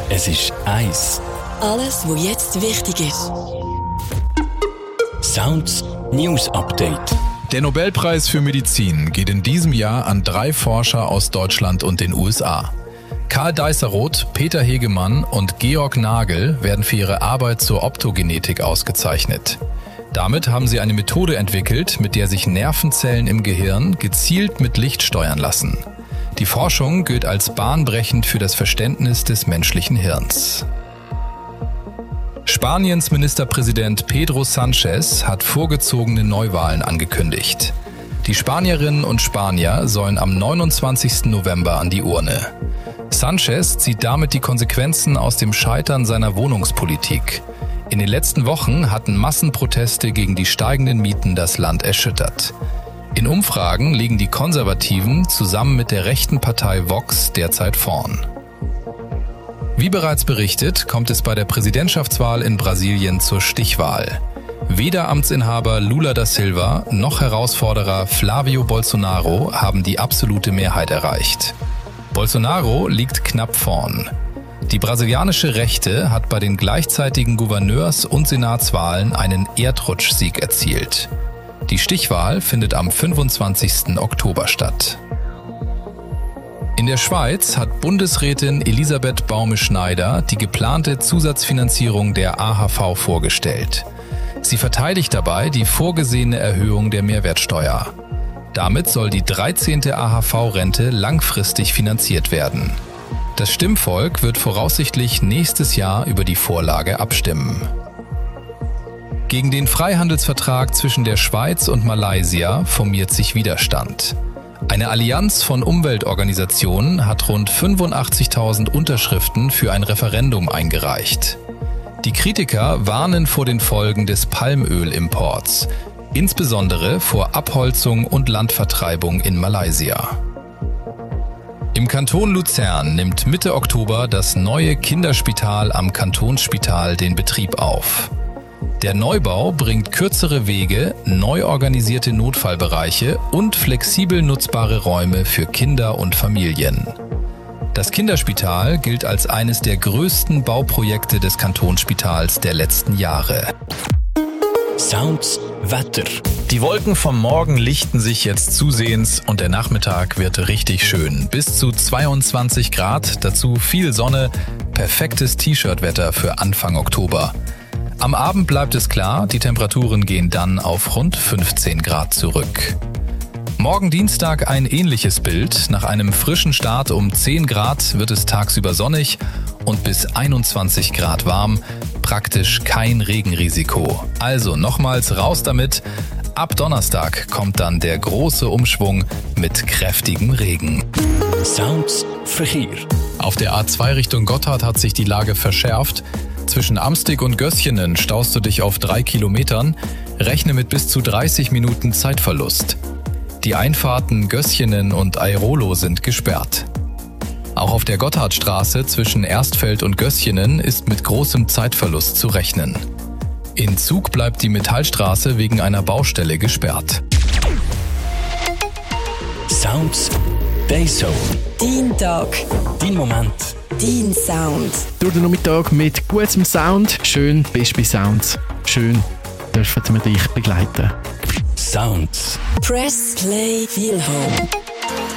Es ist 1. Alles, was jetzt wichtig ist. Sounds News Update. Der Nobelpreis für Medizin geht in diesem Jahr an 3 Forscher aus Deutschland und den USA. Karl Deisseroth, Peter Hegemann und Georg Nagel werden für ihre Arbeit zur Optogenetik ausgezeichnet. Damit haben sie eine Methode entwickelt, mit der sich Nervenzellen im Gehirn gezielt mit Licht steuern lassen. Die Forschung gilt als bahnbrechend für das Verständnis des menschlichen Hirns. Spaniens Ministerpräsident Pedro Sánchez hat vorgezogene Neuwahlen angekündigt. Die Spanierinnen und Spanier sollen am 29. November an die Urne. Sánchez zieht damit die Konsequenzen aus dem Scheitern seiner Wohnungspolitik. In den letzten Wochen hatten Massenproteste gegen die steigenden Mieten das Land erschüttert. In Umfragen liegen die Konservativen zusammen mit der rechten Partei Vox derzeit vorn. Wie bereits berichtet, kommt es bei der Präsidentschaftswahl in Brasilien zur Stichwahl. Weder Amtsinhaber Lula da Silva noch Herausforderer Flávio Bolsonaro haben die absolute Mehrheit erreicht. Bolsonaro liegt knapp vorn. Die brasilianische Rechte hat bei den gleichzeitigen Gouverneurs- und Senatswahlen einen Erdrutschsieg erzielt. Die Stichwahl findet am 25. Oktober statt. In der Schweiz hat Bundesrätin Elisabeth Baume-Schneider die geplante Zusatzfinanzierung der AHV vorgestellt. Sie verteidigt dabei die vorgesehene Erhöhung der Mehrwertsteuer. Damit soll die 13. AHV-Rente langfristig finanziert werden. Das Stimmvolk wird voraussichtlich nächstes Jahr über die Vorlage abstimmen. Gegen den Freihandelsvertrag zwischen der Schweiz und Malaysia formiert sich Widerstand. Eine Allianz von Umweltorganisationen hat rund 85.000 Unterschriften für ein Referendum eingereicht. Die Kritiker warnen vor den Folgen des Palmölimports, insbesondere vor Abholzung und Landvertreibung in Malaysia. Im Kanton Luzern nimmt Mitte Oktober das neue Kinderspital am Kantonsspital den Betrieb auf. Der Neubau bringt kürzere Wege, neu organisierte Notfallbereiche und flexibel nutzbare Räume für Kinder und Familien. Das Kinderspital gilt als eines der größten Bauprojekte des Kantonsspitals der letzten Jahre. Sounds Wetter. Die Wolken vom Morgen lichten sich jetzt zusehends und der Nachmittag wird richtig schön. Bis zu 22 Grad, dazu viel Sonne, perfektes T-Shirt-Wetter für Anfang Oktober. Am Abend bleibt es klar, die Temperaturen gehen dann auf rund 15 Grad zurück. Morgen Dienstag ein ähnliches Bild. Nach einem frischen Start um 10 Grad wird es tagsüber sonnig und bis 21 Grad warm. Praktisch kein Regenrisiko. Also nochmals raus damit. Ab Donnerstag kommt dann der große Umschwung mit kräftigem Regen. Sounds Verkehr. Auf der A2 Richtung Gotthard hat sich die Lage verschärft. Zwischen Amstig und Gösjenen staust du dich auf 3 Kilometern. Rechne mit bis zu 30 Minuten Zeitverlust. Die Einfahrten Gösjenen und Airolo sind gesperrt. Auch auf der Gotthardstraße zwischen Erstfeld und Gösjenen ist mit großem Zeitverlust zu rechnen. In Zug bleibt die Metallstraße wegen einer Baustelle gesperrt. Sounds Dayzone. Dein Tag. Dein Moment. Dein Sound. Durch den Nachmittag mit gutem Sound. Schön bist du bei Sounds. Schön dürfen wir dich begleiten. Sounds. Press Play Feel Home.